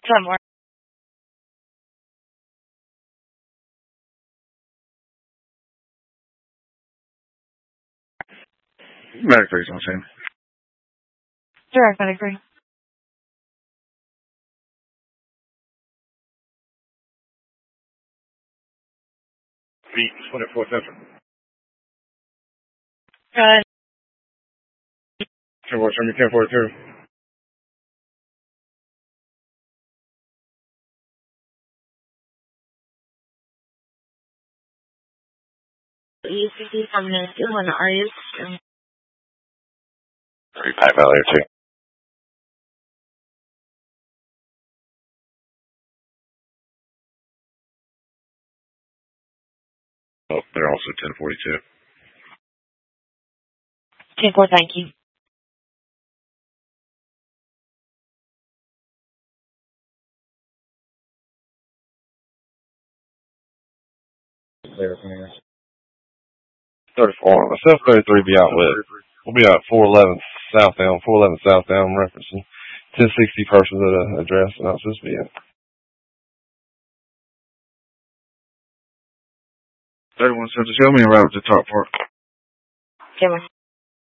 Somewhere. Medic 3's on scene. Direct medic 3. Beat 24 Central. Go ahead. 1042. ECC from Nashville, when are you? 3 Valley 2. Oh, they're also 1042. 10-4, thank you. Clear from here. 34. Myself 33 be out with. We'll be out 411 southbound, 411 southbound, referencing 1060 persons at an address, and that's supposed to be it. 31 Central, show me a route to Top Park. Camera.